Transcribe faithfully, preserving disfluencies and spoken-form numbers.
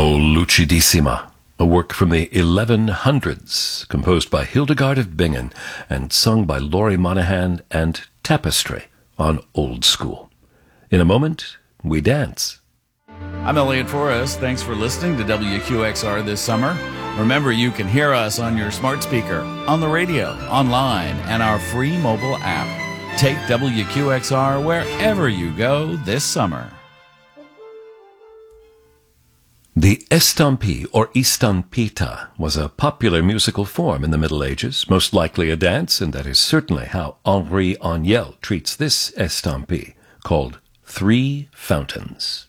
Lucidissima, a work from the eleven hundreds, composed by Hildegard of Bingen and sung by Laurie Monahan and Tapestry on Old School. In a moment, we dance. I'm Elliot Forrest. Thanks for listening to W Q X R this summer. Remember, you can hear us on your smart speaker, on the radio, online, and our free mobile app. Take W Q X R wherever you go this summer. The estampie, or estampita, was a popular musical form in the Middle Ages, most likely a dance, and that is certainly how Henri Agnel treats this estampie, called Three Fountains.